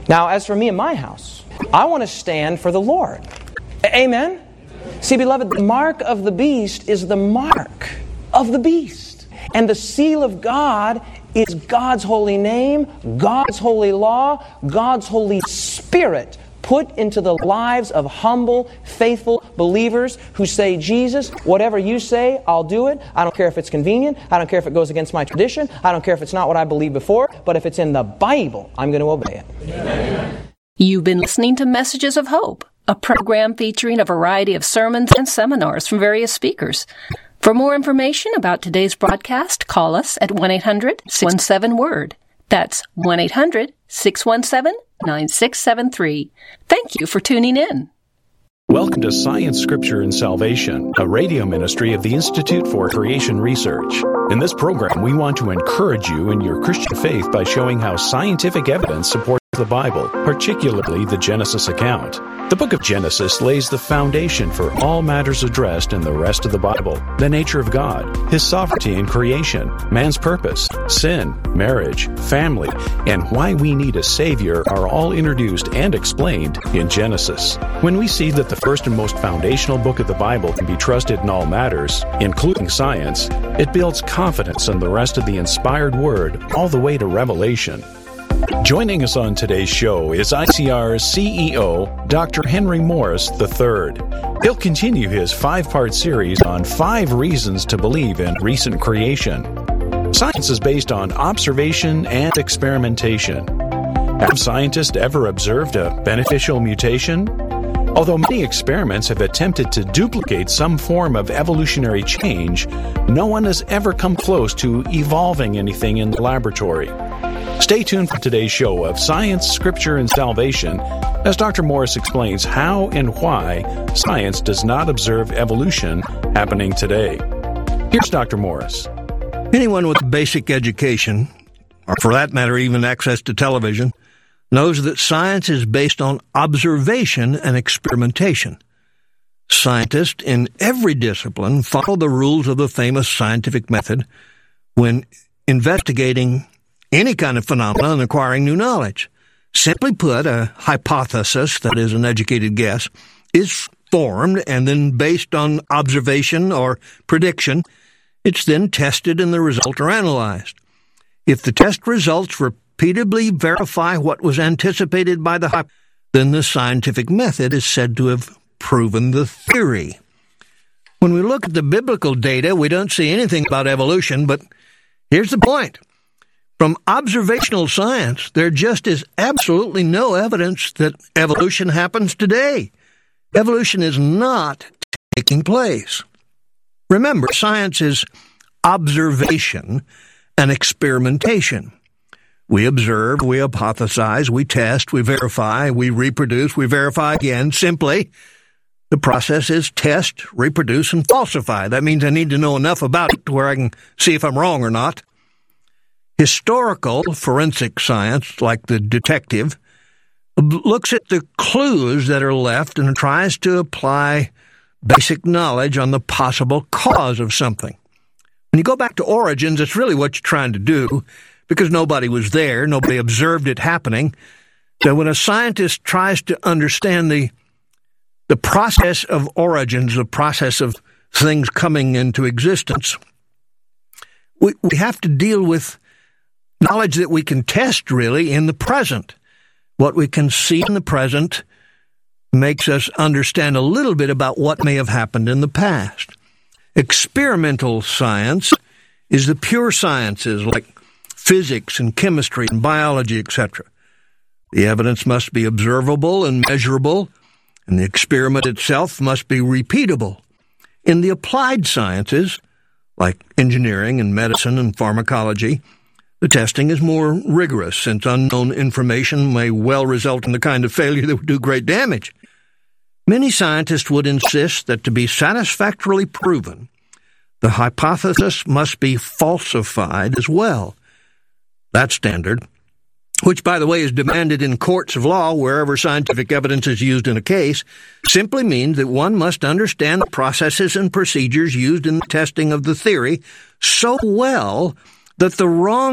Now, as for me and my house, I want to stand for the Lord. Amen? See, beloved, the mark of the beast is the mark of the beast. And the seal of God is God's holy name, God's holy law, God's Holy Spirit put into the lives of humble, faithful believers who say, Jesus, whatever you say, I'll do it. I don't care if it's convenient. I don't care if it goes against my tradition. I don't care if it's not what I believed before. But if it's in the Bible, I'm going to obey it. Amen. You've been listening to Messages of Hope, a program featuring a variety of sermons and seminars from various speakers. For more information about today's broadcast, call us at 1-800-617-WORD. That's 1-800-617-9673. Thank you for tuning in. Welcome to Science, Scripture, and Salvation, a radio ministry of the Institute for Creation Research. In this program, we want to encourage you in your Christian faith by showing how scientific evidence supports the Bible, particularly the Genesis account. The book of Genesis lays the foundation for all matters addressed in the rest of the Bible: the nature of God, His sovereignty in creation, man's purpose, sin, marriage, family, and why we need a Savior are all introduced and explained in Genesis. When we see that the first and most foundational book of the Bible can be trusted in all matters, including science, it builds confidence in the rest of the inspired Word all the way to Revelation. Joining us on today's show is ICR's CEO, Dr. Henry Morris III. He'll continue his 5-part series on 5 reasons to believe in recent creation. Science is based on observation and experimentation. Have scientists ever observed a beneficial mutation? Although many experiments have attempted to duplicate some form of evolutionary change, no one has ever come close to evolving anything in the laboratory. Stay tuned for today's show of Science, Scripture, and Salvation as Dr. Morris explains how and why science does not observe evolution happening today. Here's Dr. Morris. Anyone with basic education, or for that matter even access to television, knows that science is based on observation and experimentation. Scientists in every discipline follow the rules of the famous scientific method when investigating any kind of phenomenon and acquiring new knowledge. Simply put, a hypothesis, that is an educated guess, is formed and then based on observation or prediction, it's then tested and the results are analyzed. If the test results repeatedly verify what was anticipated by the hypothesis, then the scientific method is said to have proven the theory. When we look at the biblical data, we don't see anything about evolution, but here's the point. From observational science, there just is absolutely no evidence that evolution happens today. Evolution is not taking place. Remember, science is observation and experimentation. We observe, we hypothesize, we test, we verify, we reproduce, we verify again. Simply, the process is test, reproduce, and falsify. That means I need to know enough about it to where I can see if I'm wrong or not. Historical forensic science, like the detective, looks at the clues that are left and tries to apply basic knowledge on the possible cause of something. When you go back to origins, it's really what you're trying to do, because nobody was there, nobody observed it happening. So when a scientist tries to understand the process of origins, the process of things coming into existence, we have to deal with knowledge that we can test, really, in the present. What we can see in the present makes us understand a little bit about what may have happened in the past. Experimental science is the pure sciences, like physics and chemistry and biology, etc. The evidence must be observable and measurable, and the experiment itself must be repeatable. In the applied sciences, like engineering and medicine and pharmacology, the testing is more rigorous, since unknown information may well result in the kind of failure that would do great damage. Many scientists would insist that to be satisfactorily proven, the hypothesis must be falsified as well. That standard, which, by the way, is demanded in courts of law wherever scientific evidence is used in a case, simply means that one must understand the processes and procedures used in the testing of the theory so well that the wrong